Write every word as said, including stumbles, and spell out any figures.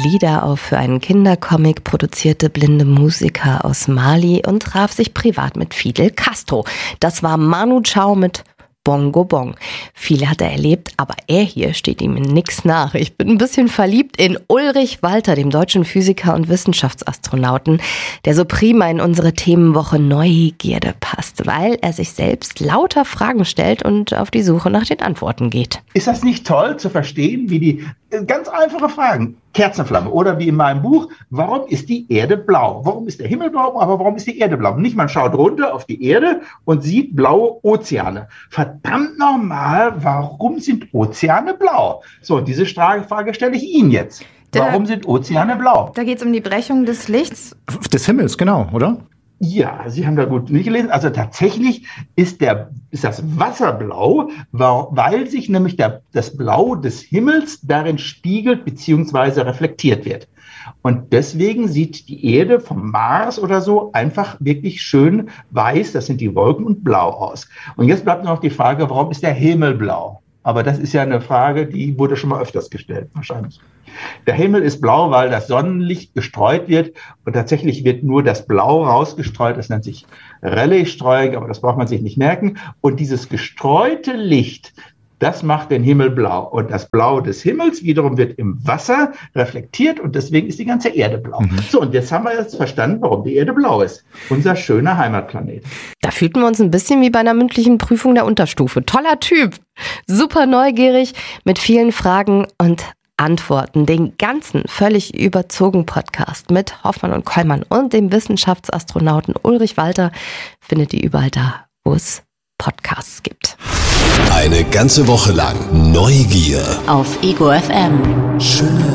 Lieder auf für einen Kindercomic, produzierte blinde Musiker aus Mali und traf sich privat mit Fidel Castro. Das war Manu Chao mit Bongo Bong. Viel hat er erlebt, aber er hier steht ihm in nix nach. Ich bin ein bisschen verliebt in Ulrich Walter, dem deutschen Physiker und Wissenschaftsastronauten, der so prima in unsere Themenwoche Neugierde passt, weil er sich selbst lauter Fragen stellt und auf die Suche nach den Antworten geht. Ist das nicht toll zu verstehen, wie die ganz einfache Fragen, Kerzenflamme oder wie in meinem Buch, warum ist die Erde blau? Warum ist der Himmel blau, aber warum ist die Erde blau? Nicht, man schaut runter auf die Erde und sieht blaue Ozeane. Verdammt nochmal, warum sind Ozeane blau? So, diese Frage stelle ich Ihnen jetzt. Warum sind Ozeane blau? Da geht es um die Brechung des Lichts. Des Himmels, genau, oder? Ja, Sie haben da gut nicht gelesen. Also tatsächlich ist, der, ist das Wasser blau, weil sich nämlich der, das Blau des Himmels darin spiegelt bzw. reflektiert wird. Und deswegen sieht die Erde vom Mars oder so einfach wirklich schön weiß, das sind die Wolken, und blau aus. Und jetzt bleibt noch die Frage, warum ist der Himmel blau? Aber das ist ja eine Frage, die wurde schon mal öfters gestellt, wahrscheinlich. Der Himmel ist blau, weil das Sonnenlicht gestreut wird, und tatsächlich wird nur das Blau rausgestreut. Das nennt sich Rayleigh-Streuung, aber das braucht man sich nicht merken. Und dieses gestreute Licht, das macht den Himmel blau. Und das Blau des Himmels wiederum wird im Wasser reflektiert, und deswegen ist die ganze Erde blau. Mhm. So, und jetzt haben wir jetzt verstanden, warum die Erde blau ist. Unser schöner Heimatplanet. Da fühlten wir uns ein bisschen wie bei einer mündlichen Prüfung der Unterstufe. Toller Typ, super neugierig, mit vielen Fragen und Antworten. Den ganzen völlig überzogen Podcast mit Hoffmann und Kollmann und dem Wissenschaftsastronauten Ulrich Walter findet ihr überall da, wo es Podcasts gibt. Eine ganze Woche lang Neugier auf Ego F M. Schön